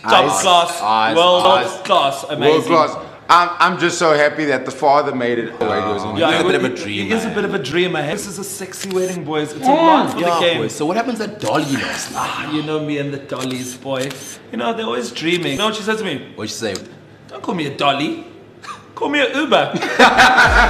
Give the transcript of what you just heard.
Top class, world class, amazing. World class. I'm just so happy that the father made it. Yeah, a bit of a dream. He is a bit of a dreamer. This is a sexy wedding, boys. It's a lot for the game. Boys. So what happens at Dolly last night? You know me and the dollies, boy. You know, they're always dreaming. You know what she said to me? What'd she say? Don't call me a dolly. Call me an Uber.